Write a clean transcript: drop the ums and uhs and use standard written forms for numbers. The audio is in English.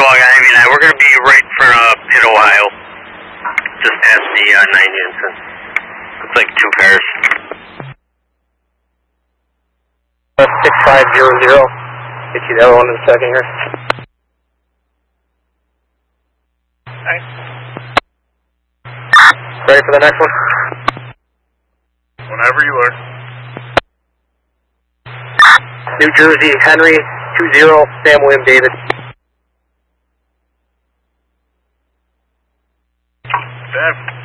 Squawk Ivy 9. We're going to be right in front of Pitt, Ohio. Just past the 9 Jensen. Looks like 2 cars. 6500. Get you the other one in a second here. Alright. Ready for the next one? Whenever you are. New Jersey, Henry, 20, Sam William David. Sam.